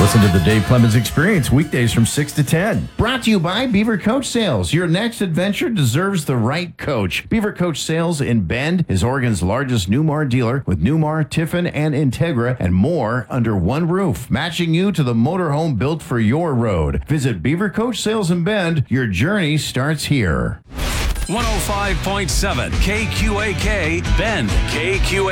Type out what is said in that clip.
Listen to the Dave Clemens Experience weekdays from 6 to 10. Brought to you by Beaver Coach Sales. Your next adventure deserves the right coach. Beaver Coach Sales in Bend is Oregon's largest Newmar dealer with Newmar, Tiffin, and Integra and more under one roof, matching you to the motorhome built for your road. Visit Beaver Coach Sales in Bend. Your journey starts here. 105.7 KQAK Bend. KQAK.